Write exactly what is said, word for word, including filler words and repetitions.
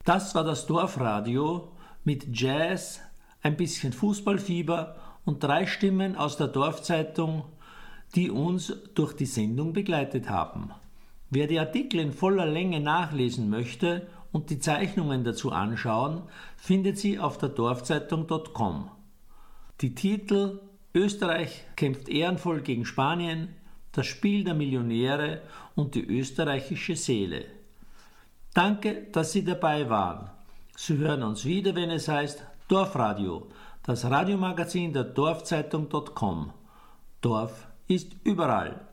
Das war das Dorfradio mit Jazz, ein bisschen Fußballfieber und drei Stimmen aus der Dorfzeitung, die uns durch die Sendung begleitet haben. Wer die Artikel in voller Länge nachlesen möchte und die Zeichnungen dazu anschauen, findet sie auf der dorfzeitung punkt com. Die Titel Österreich kämpft ehrenvoll gegen Spanien, das Spiel der Millionäre und die österreichische Seele. Danke, dass Sie dabei waren. Sie hören uns wieder, wenn es heißt Dorfradio, das Radiomagazin der dorfzeitung punkt com. Dorf ist überall.